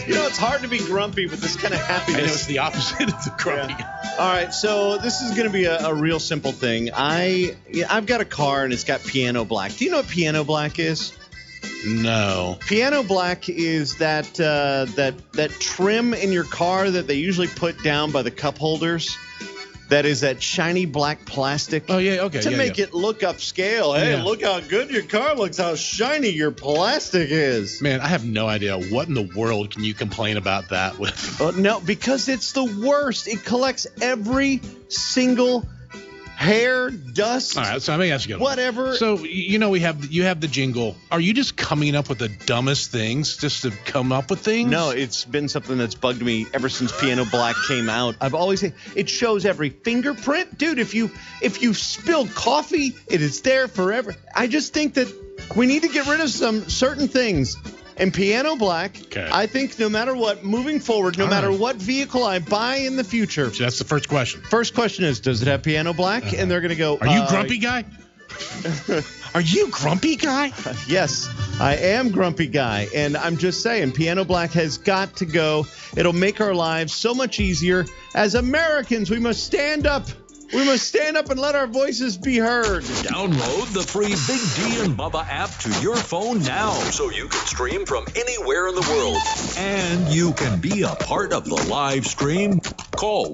It's hard to be grumpy with this kind of happiness. I know it's the opposite of the grumpy. Yeah. All right, so this is going to be a real simple thing. I've got a car, and it's got piano black. Do you know what piano black is? No. Piano black is that trim in your car that they usually put down by the cup holders. That is that shiny black plastic. Oh, yeah, okay. To make it look upscale. Hey, look how good your car looks, how shiny your plastic is. Man, I have no idea. What in the world can you complain about that with? No, because it's the worst. It collects every single hair, dust. All right, so let me ask you whatever. So, you have the jingle. Are you just coming up with the dumbest things just to come up with things? No, it's been something that's bugged me ever since Piano Black came out. I've always said it shows every fingerprint. Dude, if you spill coffee, it is there forever. I just think that we need to get rid of some certain things. And Piano Black, okay. I think no matter what, moving forward, no matter what vehicle I buy in the future. So that's the first question. First question is, does it have Piano Black? And they're going to go, Are you grumpy guy? Are you grumpy guy? Yes, I am grumpy guy. And I'm just saying, Piano Black has got to go. It'll make our lives so much easier. As Americans, we must stand up. We must stand up and let our voices be heard. Download the free Big D and Bubba app to your phone now so you can stream from anywhere in the world. And you can be a part of the live stream. Call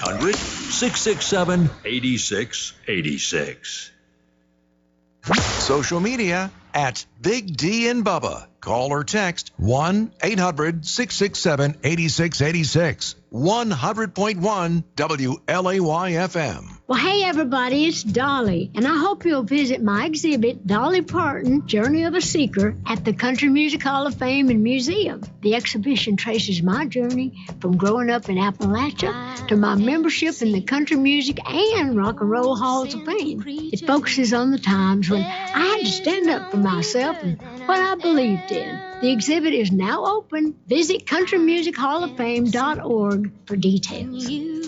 1-800-667-8686. Social media at Big D and Bubba. Call or text 1-800-667-8686. 100.1 WLAY-FM. Well, hey, everybody, it's Dolly, and I hope you'll visit my exhibit, Dolly Parton, Journey of a Seeker, at the Country Music Hall of Fame and Museum. The exhibition traces my journey from growing up in Appalachia to my membership in the Country Music and Rock and Roll Halls of Fame. It focuses on the times when I had to stand up for myself and what I believed in. The exhibit is now open. Visit countrymusichofoffame.org for details.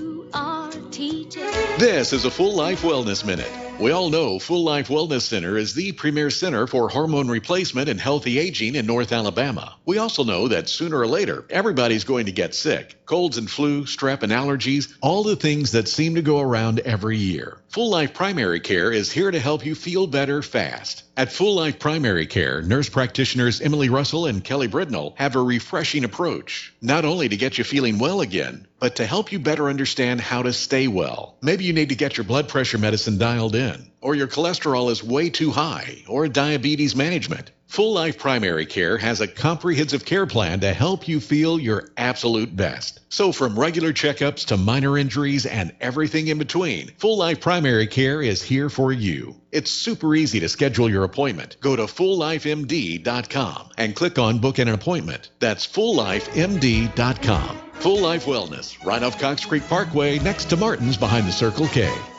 This is a Full Life Wellness Minute. We all know Full Life Wellness Center is the premier center for hormone replacement and healthy aging in North Alabama. We also know that sooner or later, everybody's going to get sick. Colds and flu, strep and allergies, all the things that seem to go around every year. Full Life Primary Care is here to help you feel better fast. At Full Life Primary Care, nurse practitioners Emily Russell and Kelly Bridnell have a refreshing approach, not only to get you feeling well again, but to help you better understand how to stay well. Maybe you need to get your blood pressure medicine dialed in, or your cholesterol is way too high, or diabetes management. Full Life Primary Care has a comprehensive care plan to help you feel your absolute best. So from regular checkups to minor injuries and everything in between, Full Life Primary Care is here for you. It's super easy to schedule your appointment. Go to FullLifeMD.com and click on Book an Appointment. That's FullLifeMD.com. Full Life Wellness, right off Cox Creek Parkway, next to Martin's behind the Circle K.